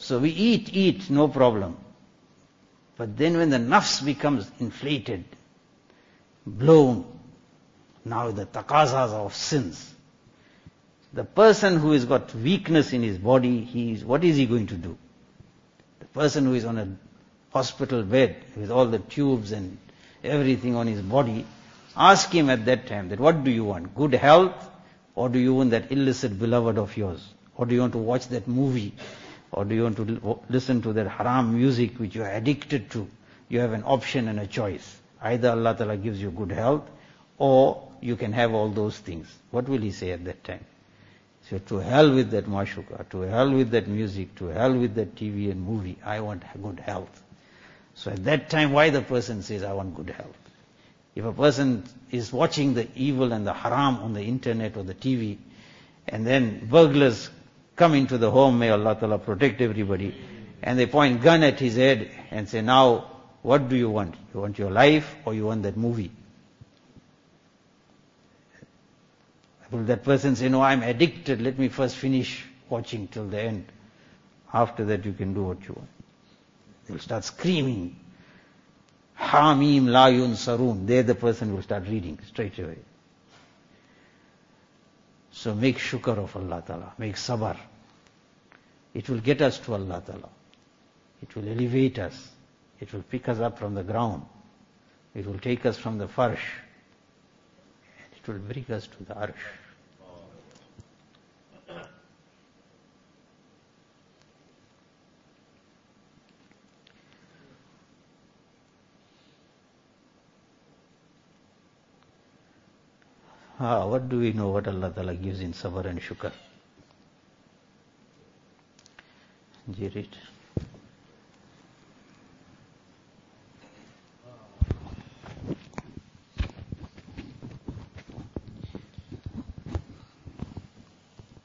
So we eat, no problem. But then when the nafs becomes inflated, blown, now the taqazas of sins, the person who has got weakness in his body, what is he going to do? The person who is on a hospital bed with all the tubes and everything on his body, ask him at that time that what do you want? Good health? Or do you want that illicit beloved of yours? Or do you want to watch that movie? Or do you want to listen to that haram music which you are addicted to? You have an option and a choice. Either Allah Ta'ala gives you good health, or you can have all those things. What will he say at that time? So to hell with that mashuka, to hell with that music, to hell with that TV and movie, I want good health. So at that time, why the person says, I want good health? If a person is watching the evil and the haram on the internet or the TV, and then burglars come into the home, may Allah Ta'ala protect everybody, and they point gun at his head and say, now, what do you want? You want your life or you want that movie? Will that person say, no, I'm addicted, let me first finish watching till the end. After that you can do what you want. They'll start screaming, Hamim la yunsarun. There the person will start reading straight away. So make shukr of Allah Ta'ala, make sabr. It will get us to Allah Ta'ala. It will elevate us. It will pick us up from the ground. It will take us from the farsh. It will bring us to the arsh. What do we know what Allah Ta'ala gives in sabr and shukr? Did you read?